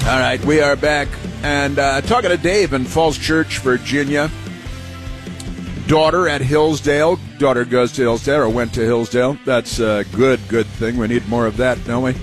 All right, we are back and talking to Dave in Falls Church, Virginia. Daughter at Hillsdale. Daughter goes to Hillsdale or went to Hillsdale. That's a good thing. We need more of that, don't we?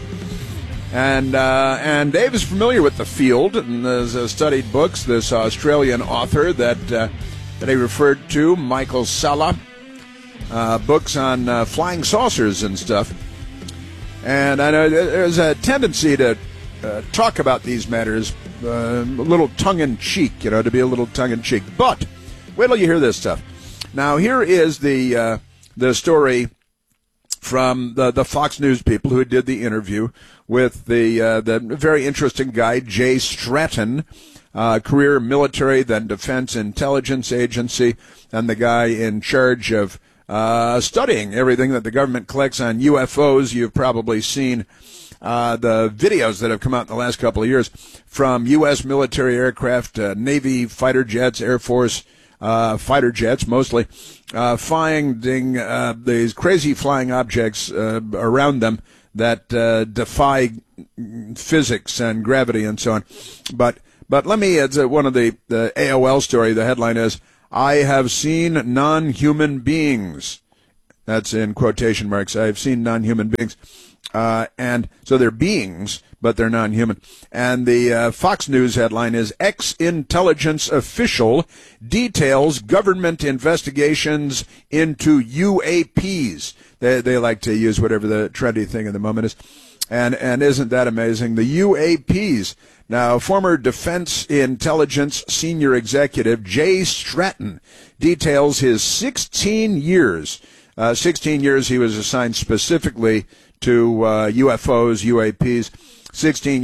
And Dave is familiar with the field and has studied books. This Australian author that he referred to, Michael Salla, books on flying saucers and stuff. And I know there's a tendency to talk about these matters a little tongue-in-cheek, to be a little tongue-in-cheek. But wait till you hear this stuff. Now, here is the story from the Fox News people who did the interview with the very interesting guy, Jay Stratton, career military, then Defense Intelligence Agency, and the guy in charge of studying everything that the government collects on UFOs. You've probably seen the videos that have come out in the last couple of years from U.S. military aircraft, Navy fighter jets, Air Force fighter jets mostly, finding these crazy flying objects around them that defy physics and gravity and so on. But let me, it's one of the AOL story, the headline is, "I have seen non-human beings." That's in quotation marks. I have seen non-human beings. And so they're beings, but they're non-human. And the Fox News headline is, "Ex-intelligence official details government investigations into UAPs." They like to use whatever the trendy thing at the moment is. And isn't that amazing? The UAPs. Now, former Defense Intelligence senior executive Jay Stratton details his 16 years. 16 years he was assigned specifically to UFOs, UAPs. 16